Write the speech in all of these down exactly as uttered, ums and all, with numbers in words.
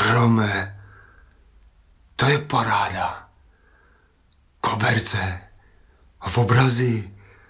Rome, to je paráda. Koberce a obrazy.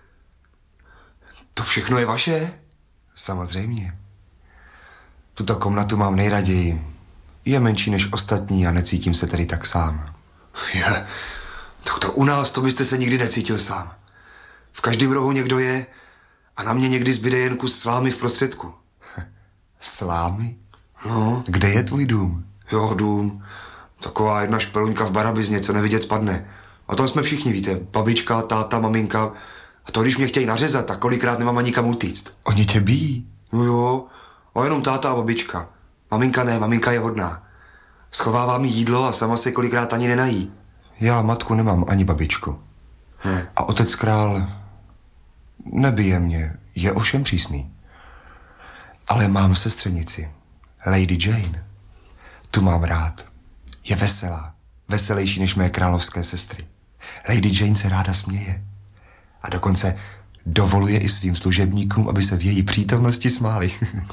To všechno je vaše? Samozřejmě. Tuto komnatu mám nejraději. Je menší než ostatní a necítím se tedy tak sám. Je, tak to u nás to byste se nikdy necítil sám. V každém rohu někdo je a na mě někdy zbyde jen kus slámy v prostředku. Slámy? No. Kde je tvůj dům? Jo, dům. Taková jedna špeluňka v barabizně, co nevidět spadne. A tam jsme všichni, víte. Babička, táta, maminka. A to, když mě chtějí nařezat, tak kolikrát nemám ani kam utíct. Oni tě bijí? No jo, a jenom táta a babička. Maminka ne, maminka je hodná. Schovává mi jídlo a sama se kolikrát ani nenají. Já matku nemám ani babičku. Ne. A otec král nebije mě, je ovšem přísný. Ale mám sestřenici, Lady Jane. Tu mám rád. Je veselá, veselější než mé královské sestry. Lady Jane se ráda směje. A dokonce dovoluje i svým služebníkům, aby se v její přítomnosti smáli.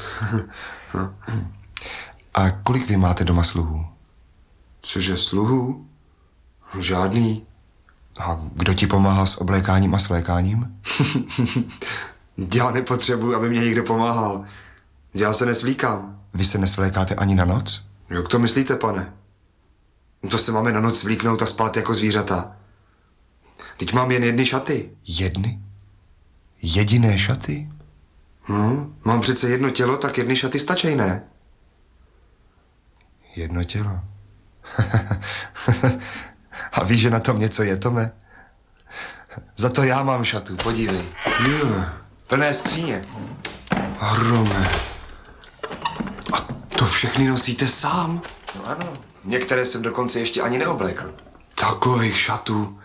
A kolik vy máte doma sluhů? Cože, sluhů? Žádný. A kdo ti pomáhá s oblékáním a svlékáním? Já nepotřebuji, aby mě někdo pomáhal. Já se nesvlíkám. Vy se nesvlékáte ani na noc? Jak to myslíte, pane? To se máme na noc svlíknout a spát jako zvířata. Teď mám jen jedny šaty. Jedny? Jediné šaty? No, mám přece jedno tělo, tak jedny šaty stačí, ne? Jedno tělo. A víš, že na tom něco je, Tome? Za to já mám šatu, podívej. Jo, plné skříně. Rome. A to všechny nosíte sám? No ano, některé jsem dokonce ještě ani neoblékl. Takových šatů.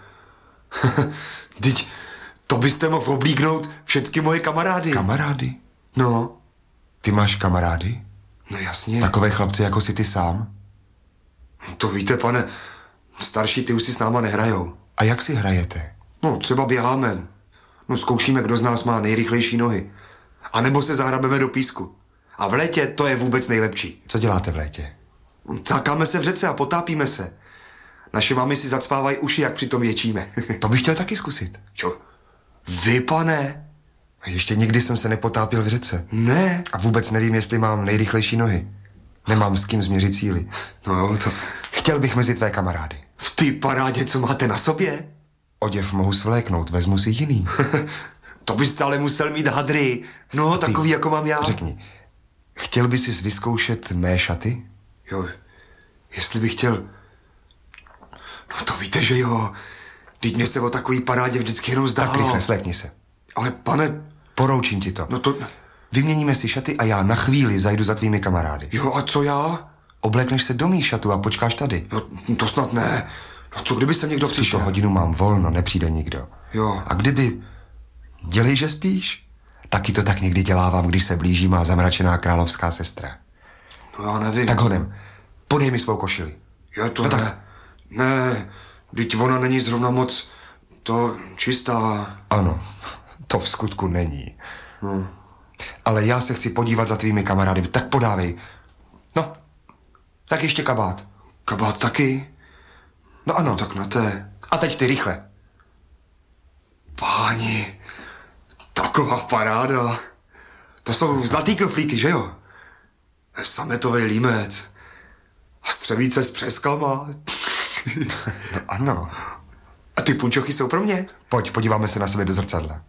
Teď to byste mohl oblíknout všechny moje kamarády. Kamarády? No. Ty máš kamarády? No jasně. Takové chlapci, jako jsi ty sám? To víte, pane, starší ty už si s náma nehrajou. A jak si hrajete? No, třeba běháme. No, zkoušíme, kdo z nás má nejrychlejší nohy. A nebo se zahrabeme do písku. A v létě to je vůbec nejlepší. Co děláte v létě? Cákáme se v řece a potápíme se. Naše mámy si zacpávají uši, jak přitom ječíme. To bych chtěl taky zkusit. Čo? Vy, pane? Ještě nikdy jsem se nepotápil v řece. Ne. A vůbec nevím, jestli mám nejrychlejší nohy. Nemám s kým změřit síly. No jo, to... Chtěl bych mezi tvé kamarády. V té parádě, co máte na sobě? Oděv mohu svléknout, vezmu si jiný. To byste ale musel mít hadry. No, ty, takový, jako mám já. Řekni, chtěl by jsi vyzkoušet mé šaty? Jo, jestli bych chtěl... No to víte, že jo. Teď mě se o takový parádě vždycky jenom zdálo. Tak rychle, svlékni se. Ale pane... Poroučím ti to. No to... Vyměníme si šaty a já na chvíli zajdu za tvými kamarády. Jo, a co já? Oblékneš se do mých šatů a počkáš tady. No, to snad ne. No co kdyby sem někdo V přišel? tuto hodinu mám volno, nepřijde nikdo. Jo. A kdyby... Dělej, že spíš. Taky to tak někdy dělávám, když se blíží má zamračená královská sestra. No já nevím. Tak honem, podej mi svou košili. Je to no ne. Tak. Ne, vždyť ona není zrovna moc to čistá. Ano, to v skutku není. No. Ale já se chci podívat za tvými kamarády, tak podávej. No, tak ještě kabát. Kabát taky? No ano. No, tak na té. A teď ty rychle. Páni, taková paráda. To jsou zlatý knoflíky, že jo? Sametový límec. A střevíce s přeskama. No ano. A ty punčochy jsou pro mě? Pojď, podíváme se na sebe do zrcadla.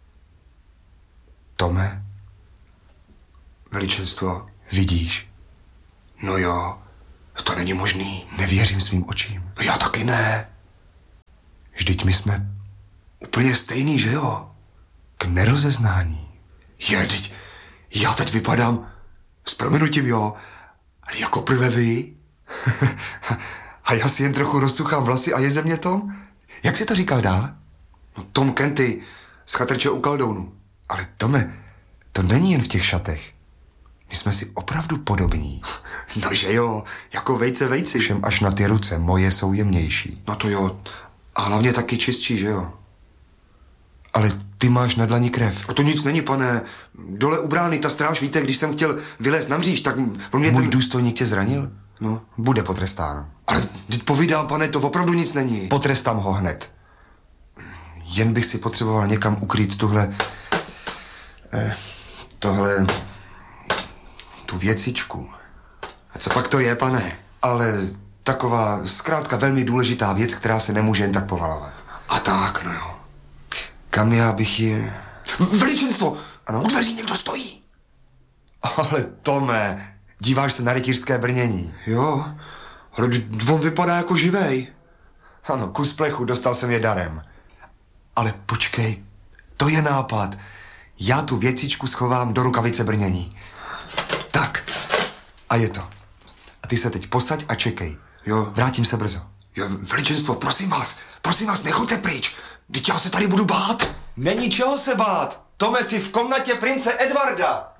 Tome? Veličenstvo. Vidíš? No jo, to není možný. Nevěřím svým očím. Já taky ne. Vždyť my jsme úplně stejný, že jo? K nerozeznání. Je, teď, já teď vypadám s prominutím, jo, ale jako prvé vy. A já si jen trochu rozsuchám vlasy a je ze mě Tom? Jak jsi to říkal dál? No, Tom Kenty z chatrče u Kaldounu. Ale Tome, to není jen v těch šatech. My jsme si opravdu podobní. No že jo, jako vejce vejci. Všem až na ty ruce, moje jsou jemnější. No to jo, a hlavně taky čistší, že jo? Ale ty máš na dlani krev. A to nic není, pane. Dole u brány ta stráž, víte, když jsem chtěl vylézt na mříž, tak on mě... Můj ten... důstojník tě zranil? No, bude potrestán. Ale teď povídám, pane, to opravdu nic není. Potrestám ho hned. Jen bych si potřeboval někam ukrýt tuhle... Eh, tohle... tu věcičku. A co pak to je, pane? Ale taková zkrátka velmi důležitá věc, která se nemůže jen tak povalovat. A tak, no jo. Kam já bych ji... Veličenstvo! Ano? U dveří někdo stojí. Ale Tome, díváš se na rytířské brnění. Jo, ale on vypadá jako živej. Ano, kus plechu, dostal jsem je darem. Ale počkej, to je nápad. Já tu věcičku schovám do rukavice brnění. Tak, a je to. A ty se teď posaď a čekej. Jo. Vrátím se brzo. Jo, veličenstvo, prosím vás, prosím vás, nechoďte pryč. Vždyť já se tady budu bát. Není čeho se bát. Tome, si v komnatě prince Edvarda.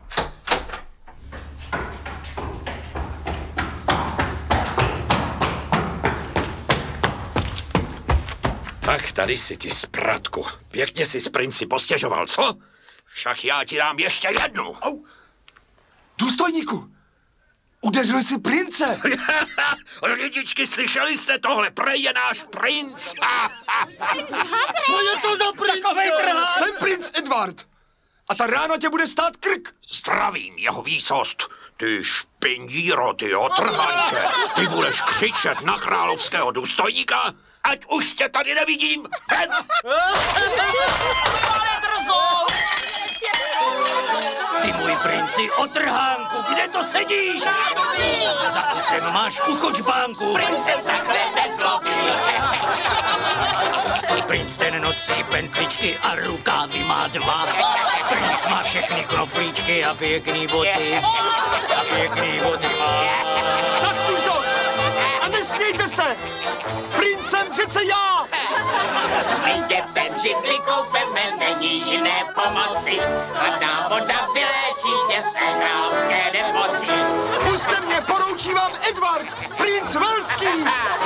Ach, tady si ty spratku. Pěkně si s princi postěžoval, co? Však já ti dám ještě jednu. Au. Důstojníku, udeřil si prince. Lidičky, slyšeli jste tohle? Prej je náš princ. Co je to za prince? Jsem princ Edward. A ta rána tě bude stát krk. Zdravím, jeho výsost. Ty špindíro, ty otrhanče. Ty budeš křičet na královského důstojníka? Ať už tě tady nevidím. Ven! Ty můj princi otrhánku, kde to sedíš? Za uchem máš uchočbánku. Prince takhle nezlobí. Princ ten nosí pentličky a rukávy má dva. Princ má všechny knoflíčky a pěkný boty. A pěkný boty má. Tak už dost. A nesmějte se. Princem přece já. My dětem židli koupeme, není jiné pomoci. Hladná voda vyléčí tě z té královské nemoci. Puste mě, poroučí vám Edward, princ Velský.